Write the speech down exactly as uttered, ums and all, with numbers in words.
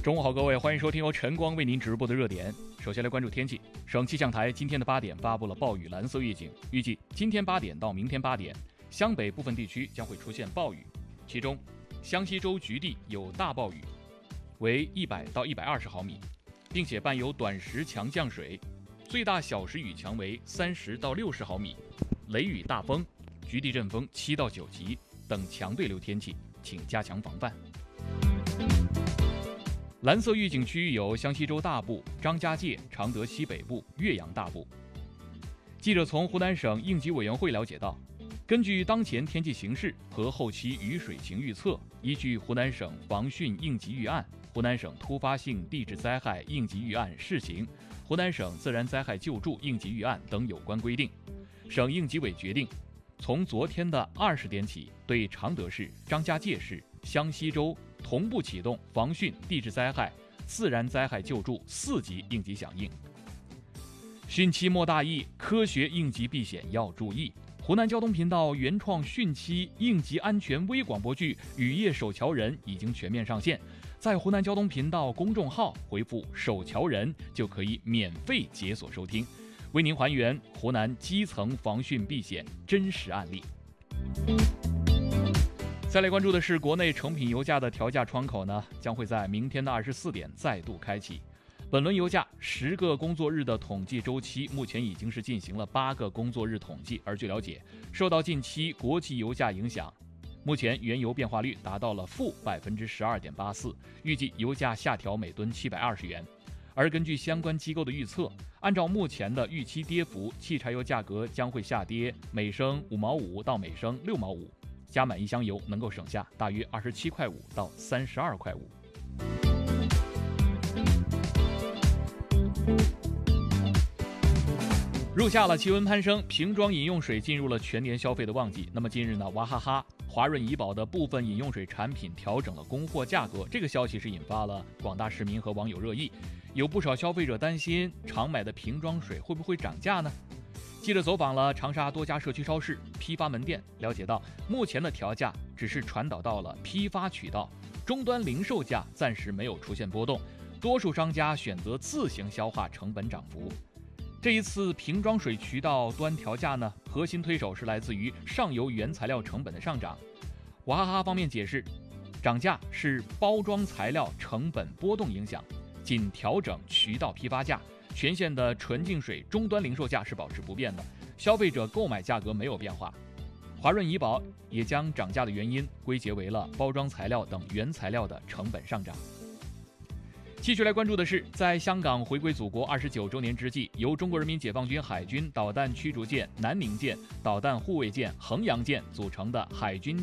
中午好，各位，欢迎收听由晨光为您直播的热点。首先来关注天气，省气象台今天的八点发布了暴雨蓝色预警，预计今天八点到明天八点，湘北部分地区将会出现暴雨，其中湘西州局地有大暴雨，为一百到一百二十毫米，并且伴有短时强降水，最大小时雨强为三十到六十毫米，雷雨大风，局地阵风七到九级等强对流天气，请加强防范。蓝色预警区域有湘西州大部、张家界、常德西北部、岳阳大部。记者从湖南省应急委员会了解到，根据当前天气形势和后期雨水情预测，依据湖南省防汛应急预案、湖南省突发性地质灾害应急预案试行、湖南省自然灾害救助应急预案等有关规定，省应急委决定，从昨天的二十点起，对常德市、张家界市、湘西州同步启动防汛地质灾害、自然灾害救助四级应急响应。汛期莫大意，科学应急避险要注意。湖南交通频道原创汛期应急安全微广播剧《雨夜守桥人》已经全面上线，在湖南交通频道公众号回复“守桥人”就可以免费解锁收听，为您还原湖南基层防汛避险真实案例。再来关注的是国内成品油价的调价窗口呢，将会在明天的二十四点再度开启。本轮油价十个工作日的统计周期，目前已经是进行了八个工作日统计。而据了解，受到近期国际油价影响，目前原油变化率达到了负百分之十二点八四，预计油价下调每吨七百二十元。而根据相关机构的预测，按照目前的预期跌幅，汽柴油价格将会下跌每升五毛五到每升六毛五。加满一箱油能够省下大约二十七块五到三十二块五。入夏了，气温攀升，瓶装饮用水进入了全年消费的旺季。那么近日呢，娃哈哈、华润怡宝的部分饮用水产品调整了供货价格，这个消息是引发了广大市民和网友热议。有不少消费者担心，常买的瓶装水会不会涨价呢？记者走访了长沙多家社区超市、批发门店，了解到目前的调价只是传导到了批发渠道，终端零售价暂时没有出现波动，多数商家选择自行消化成本涨幅。这一次瓶装水渠道端调价呢，核心推手是来自于上游原材料成本的上涨。娃哈哈方面解释，涨价是包装材料成本波动影响，仅调整渠道批发价。全线的纯净水终端零售价是保持不变的，消费者购买价格没有变化。华润怡宝也将涨价的原因归结为了包装材料等原材料的成本上涨。继续来关注的是，在香港回归祖国二十九周年之际，由中国人民解放军海军导弹驱逐舰南宁舰、导弹护卫舰衡阳舰组成的海军